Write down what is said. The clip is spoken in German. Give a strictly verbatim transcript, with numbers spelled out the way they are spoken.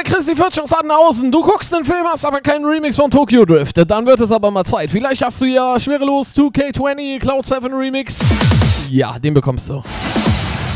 Christi Virtuosadenhausen, du guckst den Film, hast aber keinen Remix von Tokyo Drift. Dann wird es aber mal Zeit. Vielleicht hast du ja schwerelos zwei K zwanzig Cloud sieben Remix. Ja, den bekommst du.